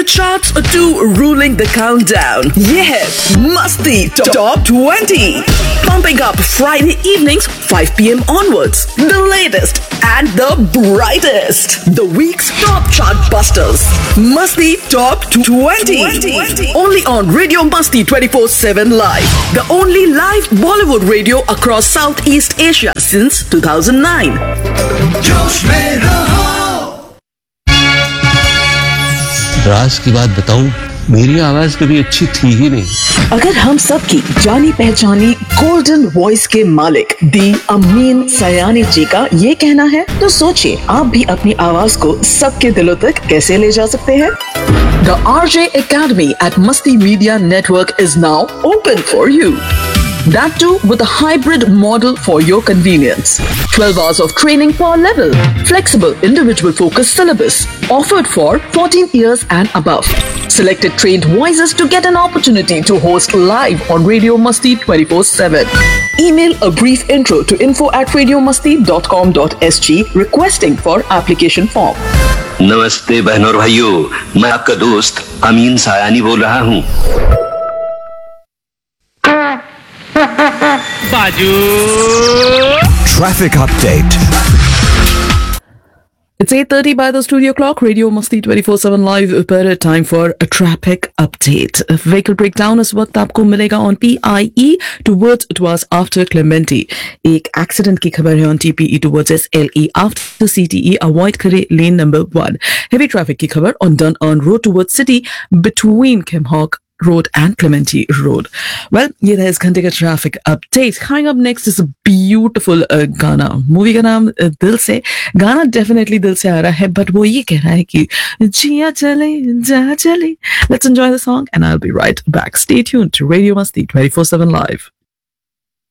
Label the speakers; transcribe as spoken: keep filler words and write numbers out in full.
Speaker 1: the charts to ruling the countdown. Yeah, Masti Top twenty. Pumping up Friday evenings five p.m. onwards. The latest and the brightest. The week's top chart busters. Masti Top twenty. Only on Radio Masti twenty-four seven Live. The only live Bollywood radio across Southeast Asia since two thousand nine.
Speaker 2: जोश में रहो।
Speaker 3: राज की बात बताऊं, मेरी आवाज कभी अच्छी थी ही नहीं।
Speaker 1: अगर हम सब की जानी पहचानी गोल्डन वॉइस के मालिक दी अमीन सयानी जी का ये कहना है, तो सोचिए आप भी अपनी आवाज को सबके दिलों तक कैसे ले जा सकते हैं। The R J Academy at Masti Media Network is now open for you. That too with a hybrid model for your convenience. twelve hours of training per level. Flexible individual focused syllabus. Offered for fourteen years and above. Selected trained voices to get an opportunity to host live on Radio Masti twenty-four seven. Email a brief intro to info at radiomasti dot com dot s g requesting for application form.
Speaker 4: नमस्ते बहनों और भाइयों, मैं आपका दोस्त अमीन सायानी बोल रहा हूँ।
Speaker 5: बाजू
Speaker 2: Traffic update.
Speaker 1: It's eight thirty by the studio clock. Radio Masti twenty-four seven Live पर time for a traffic update. A vehicle breakdown इस वक्त आपको मिलेगा on P I E towards towards after Clementi. एक accident की खबर है on T P E towards S L E after C T E. Avoid करे lane number one. Heavy traffic की खबर on Dun-Earn Road towards City between Kemhawk Road and Clementi Road. Well, ये था इस घंटे का traffic update. Coming up next is a beautiful uh, गाना. Movie का नाम uh, दिल से. गाना डेफिनेटली दिल से आ रहा है, बट वो ये कह रहा है कि जिया चले जा चले. Let's enjoy the song and I'll be right back. Stay tuned to Radio Masti twenty-four seven Live.